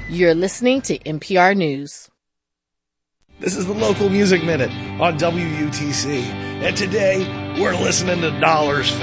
You're listening to NPR News. This is the Local Music Minute on WUTC. And today, we're listening to Dollars